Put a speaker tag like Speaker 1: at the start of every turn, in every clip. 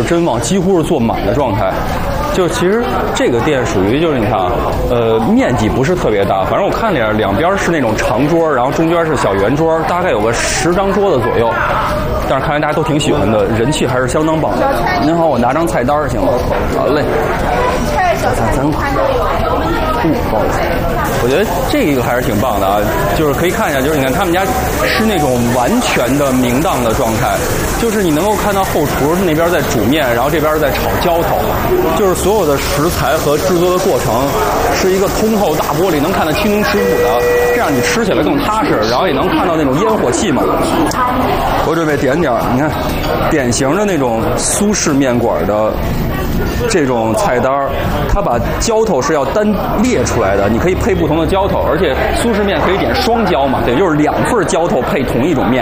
Speaker 1: 真旺，几乎是坐满的状态。就其实这个店属于就是你看啊，面积不是特别大，反正我看两边是那种长桌，然后中间是小圆桌，大概有个10张桌子左右。但是看来大家都挺喜欢的，人气还是相当棒的。您好，我拿张菜单行吗？好嘞。咱不好意思，我觉得这个还是挺棒的啊，就是可以看一下，就是你看他们家是那种完全的明档的状态，就是你能够看到后厨那边在煮面，然后这边在炒浇头，就是所有的食材和制作的过程是一个通透大玻璃，能看得清清楚楚的，这样你吃起来更踏实，然后也能看到那种烟火气嘛。我准备点点，你看，典型的那种苏式面馆的这种菜单，它把浇头是要单列出来的，你可以配不同的浇头，而且苏式面可以点双浇嘛，对，就是2份浇头配同一种面。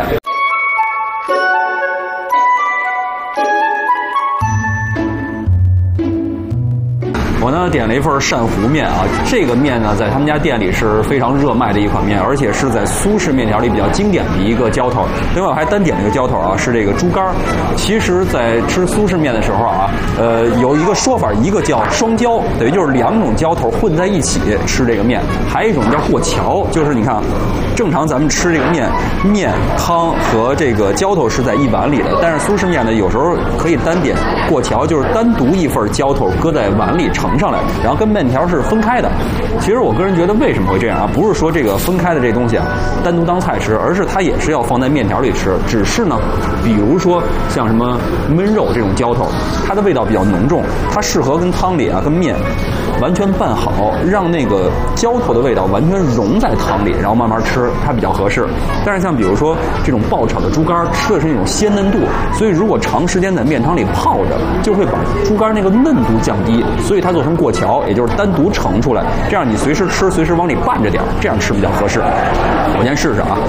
Speaker 1: 我呢点了一份鳝糊面啊，这个面呢在他们家店里是非常热卖的一款面，而且是在苏式面条里比较经典的一个浇头。另外我还单点了一个浇头啊，是这个猪肝。其实，在吃苏式面的时候啊，有一个说法，一个叫双浇，等于就是2种浇头混在一起吃这个面；还有一种叫过桥，就是你看，正常咱们吃这个面汤和这个浇头是在一碗里的，但是苏式面呢，有时候可以单点过桥，就是单独一份浇头搁在碗里盛上来，然后跟面条是分开的。其实我个人觉得为什么会这样啊？不是说这个分开的这东西啊单独当菜吃，而是它也是要放在面条里吃。只是呢，比如说像什么焖肉这种浇头，它的味道比较浓重，它适合跟汤里啊跟面完全拌好，让那个浇头的味道完全融在汤里，然后慢慢吃，它比较合适。但是像比如说这种爆炒的猪肝，吃的是那种鲜嫩度，所以如果长时间在面汤里泡着，就会把猪肝那个嫩度降低，所以它做成过桥，也就是单独盛出来，这样你随时吃，随时往里拌着点，这样吃比较合适。我先试试啊。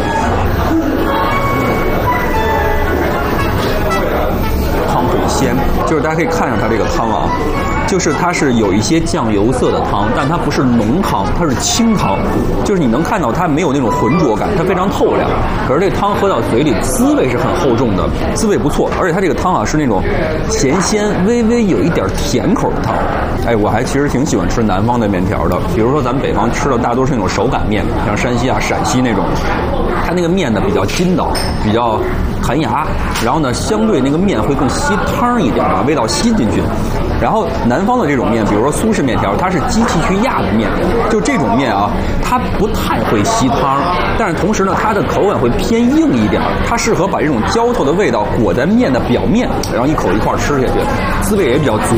Speaker 1: 汤很鲜，就是大家可以看上它这个汤啊，就是它是有一些酱油色的汤，但它不是浓汤，它是清汤，就是你能看到它没有那种浑浊感，它非常透亮。可是这汤喝到嘴里，滋味是很厚重的，滋味不错，而且它这个汤啊是那种咸鲜微微有一点甜口的汤。哎，我还其实挺喜欢吃南方的面条的，比如说咱们北方吃的大多是那种手擀面，像山西啊、陕西那种，它那个面呢比较筋道，比较弹牙，然后呢相对那个面会更吸汤一点，把味道吸进去。然后南方的这种面，比如说苏式面条，它是机器去压的面，就这种面啊，它不太会吸汤，但是同时呢，它的口感会偏硬一点，它适合把这种浇头的味道裹在面的表面，然后一口一块吃下去，滋味也比较足。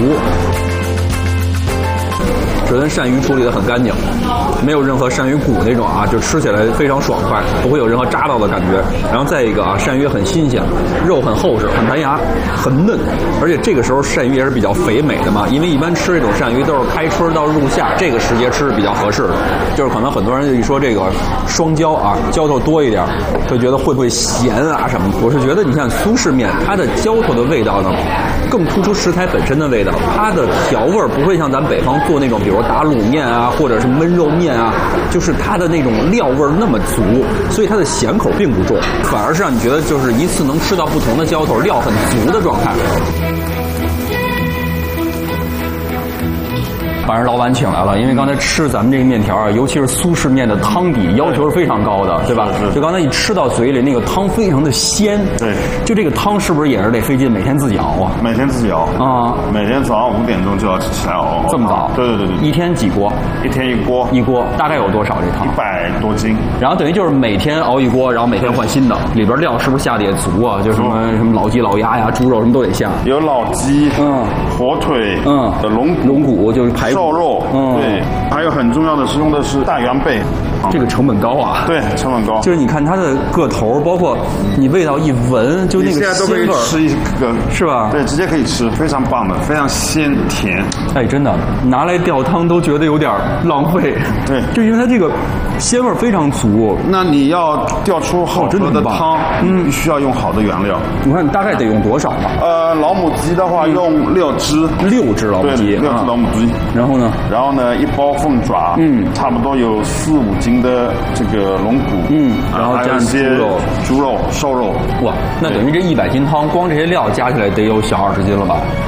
Speaker 1: 首先鳝鱼处理得很干净，没有任何鳝鱼骨那种啊，就吃起来非常爽快，不会有任何扎到的感觉。然后再一个啊，鳝鱼很新鲜，肉很厚实，很弹牙，很嫩，而且这个时候鳝鱼也是比较肥美的嘛，因为一般吃这种鳝鱼都是开春到入夏这个时节吃是比较合适的。就是可能很多人就一说这个双浇啊，浇头多一点，就觉得会不会咸啊什么。我是觉得你像苏式面，它的浇头的味道呢，更突出食材本身的味道，它的调味不会像咱北方做那种，比如打卤面啊，或者是焖肉面啊，就是它的那种料味那么足，所以它的咸口并不重，反而是让你觉得就是一次能吃到不同的浇头，料很足的状态。把人老板请来了，因为刚才吃咱们这个面条啊，尤其是苏式面的汤底要求是非常高的，对吧？就刚才一吃到嘴里，那个汤非常的鲜。
Speaker 2: 对，
Speaker 1: 就这个汤是不是也是得费劲，每天自己熬啊？
Speaker 2: 每天自己熬啊，每天早上5点钟就要起来熬。
Speaker 1: 这么早？
Speaker 2: 对对对对。
Speaker 1: 一天几锅？
Speaker 2: 一天一锅。
Speaker 1: 一锅大概有多少？这汤
Speaker 2: 100多斤。
Speaker 1: 然后等于就是每天熬一锅，然后每天换新的，里边料是不是下的也足啊？就什么老鸡、老鸭呀、猪肉什么都得下。
Speaker 2: 有老鸡，火腿，的
Speaker 1: 龙骨就是排骨。
Speaker 2: 瘦肉，对，还有很重要的是用的是大圆贝，
Speaker 1: 这个成本高啊。
Speaker 2: 对，成本高。
Speaker 1: 就是你看它的个头，包括你味道一闻，就那个
Speaker 2: 现在都可以吃一个，
Speaker 1: 是吧？
Speaker 2: 对，直接可以吃，非常棒的，非常鲜甜。
Speaker 1: 哎，真的拿来吊汤都觉得有点浪费。
Speaker 2: 对，
Speaker 1: 就因为它这个鲜味非常足。
Speaker 2: 那你要吊出好喝的汤，必须要用好的原料。
Speaker 1: 你看大概得用多少吧？
Speaker 2: 老母鸡的话用6只
Speaker 1: ，6只老母鸡
Speaker 2: ，6只老母鸡。
Speaker 1: 然后呢，
Speaker 2: 1包凤爪，差不多有4、5斤的这个龙骨，
Speaker 1: 然后加上
Speaker 2: 猪肉、瘦肉，
Speaker 1: 哇，那等于这100斤汤，光这些料加起来得有小20斤了吧？